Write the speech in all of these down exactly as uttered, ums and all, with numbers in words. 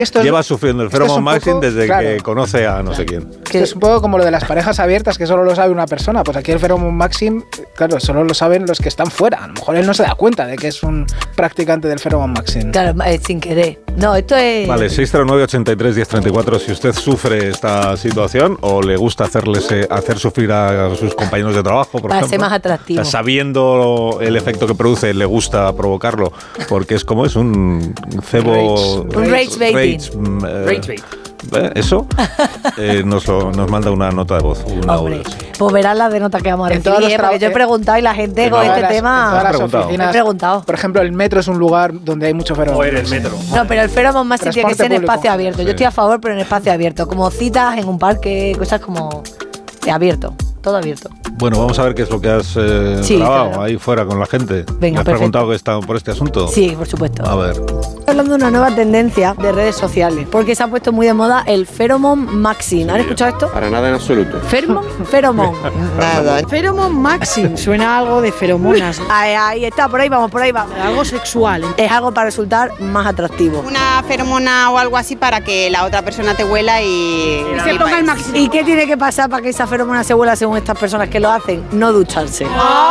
Esto lleva es, sufriendo el Pheromone Maxim poco, desde claro, que conoce a no sé quién. Esto es un poco como lo de las parejas abiertas, que solo lo sabe una persona. Pues aquí el Pheromone Maxim, claro, solo lo saben los que están fuera. A lo mejor él no se da cuenta de que es un practicante del Pheromone Maxim. Claro, eh, sin querer. No, esto es... Vale, seis cero nueve, ochenta y tres, diez treinta y cuatro. Si usted sufre esta situación o le gusta hacerles, eh, hacer sufrir a sus compañeros de trabajo, por Para ejemplo. ser más atractivo. O sea, sabiendo el efecto que produce, le gusta provocarlo, porque es como es un cebo... Un rage baiting. Rage, mm, eh, Rage bait. ¿eh? Eso eh, nos, lo, nos manda una nota de voz. Una Hombre, audio, sí. pues verás las de notas que vamos a En todos recibir, los ¿eh? Porque tra- yo he preguntado y la gente con este las, tema... en todas las preguntado. oficinas, He preguntado. Por ejemplo, el metro es un lugar donde hay mucho O Pheromone en el Maxim. metro. No, pero el Pheromone Maxim tiene que Transporte ser en público. espacio abierto. Sí. Yo estoy a favor, pero en espacio abierto. Como citas en un parque, cosas como... eh, abierto, todo abierto. Bueno, vamos a ver qué es lo que has eh, Sí, grabado claro. ahí fuera con la gente. Venga, ¿Me has perfecto. preguntado que está por este asunto? Sí, por supuesto. A ver. Estoy hablando de una nueva tendencia de redes sociales, porque se ha puesto muy de moda el Pheromone Maxim. ¿Han escuchado esto? Para nada en absoluto. ¿Pheromone? Pheromone. Nada. Pheromone Maxim, suena a algo de feromonas, Ahí, ahí está, por ahí vamos, por ahí vamos. algo sexual. Es algo para resultar más atractivo. Una feromona o algo así para que la otra persona te huela y... Y se ponga el máximo. ¿Y qué tiene que pasar para que esa feromona se vuela según estas personas que lo hacen? No ducharse.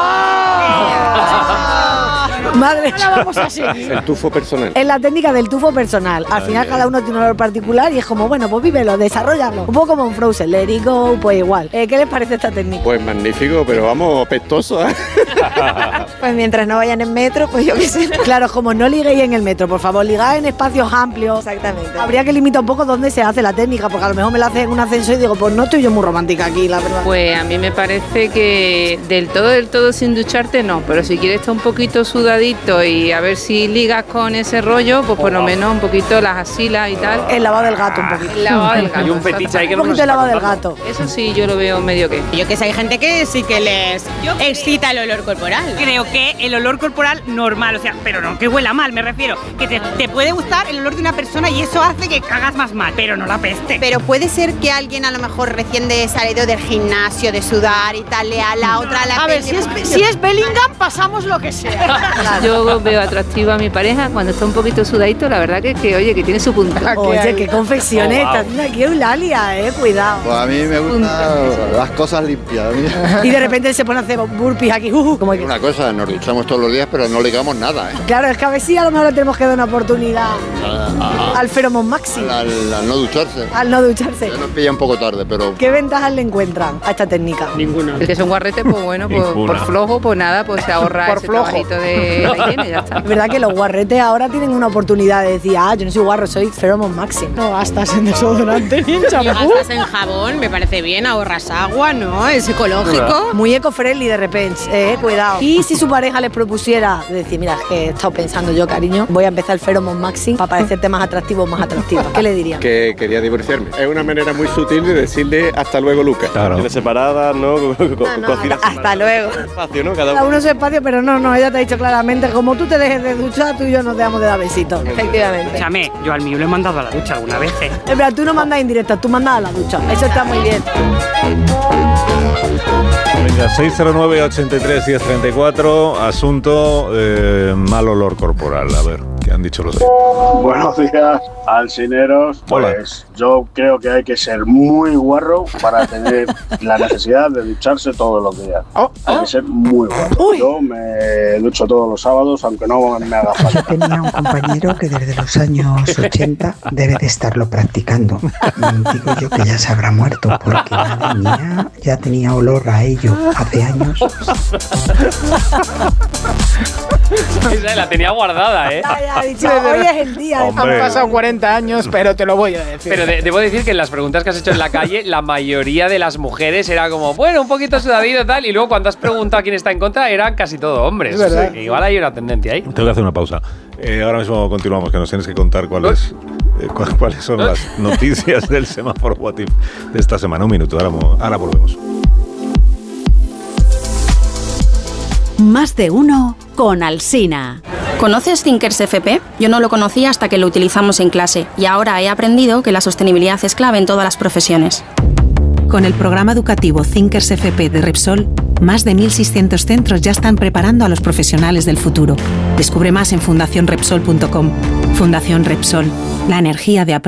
Madre Ahora vamos a seguir. El tufo personal. Es la técnica del tufo personal. Al final cada uno tiene un olor particular y es como, bueno, pues vívelo, desarrollalo. Un poco como un Frozen, let it go, pues igual. Eh, ¿Qué les parece esta técnica? Pues magnífico, pero vamos, pestoso, ¿eh? Pues mientras no vayan en metro, pues yo qué sé. Claro, como no liguéis en el metro, por favor, ligad en espacios amplios. Exactamente. Habría que limitar un poco dónde se hace la técnica, porque a lo mejor me la hacen en un ascensor y digo, pues no estoy yo muy romántica aquí, la verdad. Pues a mí me parece que del todo, del todo sin ducharte no, pero si quieres estar un poquito sudadito y a ver si ligas con ese rollo, pues por lo menos un poquito las axilas y tal. El lavado del gato un poquito. El lavado del gato. Hay un fetiche ahí que Un no nos poquito de está lavado del contando. gato. Eso sí, yo lo veo medio que. Yo que sé, hay gente que sí que les excita el olor corporal. Creo que el olor corporal normal, o sea, pero no que huela mal, me refiero, que te, te puede gustar el olor de una persona y eso hace que cagas más mal, pero no la peste. Pero puede ser que alguien a lo mejor recién de salido del gimnasio, de sudar y tal, le a la otra la A ver, si es, si es Bellingham, pasamos lo que sea. Yo veo atractiva a mi pareja cuando está un poquito sudadito, la verdad que, que oye, que tiene su punto. Oye, qué confecciones, Oh, wow. está haciendo aquí Eulalia, eh, cuidado. Pues a mí me gustan las cosas limpias. A mí- Y de repente se pone a hacer burpees aquí, uh, como que... Una cosa, nos duchamos todos los días, pero no ligamos nada, ¿eh? Claro, es que a ver si a lo mejor le tenemos que dar una oportunidad al Pheromone Maxim, Al, al- al no ducharse. al no ducharse. Ya nos pilla un poco tarde, pero... ¿Qué ventajas le encuentran a esta técnica? Ninguna. El que es un guarrete, pues bueno, pues, Ninguna. por flojo, pues nada, pues se ahorra Por ese flojo. trabajito de la higiene y ya está. Es verdad que los guarretes ahora tienen una oportunidad de decir, ah, yo no soy guarro, soy Pheromone Maxim. No gastas en desodorante ni en Y champú. gastas en jabón, me parece bien, ahorras agua, ¿no? Es ecológico. Muy eco-friendly de repente, eh, cuidado. Y si su pareja les propusiera decir, mira, es que he estado pensando yo, cariño, voy a empezar el Pheromone Maxim para parecerte más atractivo o más atractiva. ¿Qué le dirían? Que quería divorciarme. Es una manera muy sutil de decirle hasta luego, Lucas. Claro. Tienes separadas, ¿no? Co- co- No, no, cocinas hasta, hasta luego. espacio, ¿no? Cada Cada uno. uno su espacio, pero no, no, ella te ha dicho claramente, como tú te dejes de duchar, tú y yo nos dejamos de dar besitos. Efectivamente. Escúchame, yo al mío lo he mandado a la ducha alguna vez, ¿eh? Es verdad, tú no mandas indirectas, tú mandas a la ducha. Eso está muy bien. Venga, seis cero nueve, ochenta y tres, diez treinta y cuatro. Asunto eh, mal olor corporal. A ver, ¿qué han dicho los demás? Buenos días, alcineros. Hola. Pues yo creo que hay que ser muy guarro para tener la necesidad de ducharse todos los días. Oh, Hay que ser muy guarro. Uy. Yo me ducho todos los sábados, aunque no me haga falta. Tenía un compañero que desde los años ochenta debe de estarlo practicando. Y digo yo que ya se habrá muerto, porque madre mía, ya tenía olor a ello hace años. Esa la tenía guardada, ¿eh? Ya, ya, ha dicho, hoy es el día. Hombre. Han pasado cuarenta años, pero te lo voy a decir. Pero de- debo decir que en las preguntas que has hecho en la calle, la mayoría de las mujeres era como, bueno, un poquito sudadito y tal, y luego cuando has preguntado quién está en contra, eran casi todo hombres. Es verdad. O sea, que igual hay una tendencia ahí. Tengo que hacer una pausa. Eh, ahora mismo continuamos, que nos tienes que contar cuáles, eh, cu- cuáles son las noticias del semáforo What If de esta semana. Un minuto, ahora, mo- ahora volvemos. Más de uno con Alsina. ¿Conoces Thinkers F P? Yo no lo conocía hasta que lo utilizamos en clase y ahora he aprendido que la sostenibilidad es clave en todas las profesiones. Con el programa educativo Thinkers F P de Repsol, más de mil seiscientos centros ya están preparando a los profesionales del futuro. Descubre más en fundación repsol punto com. Fundación Repsol, la energía de aprender.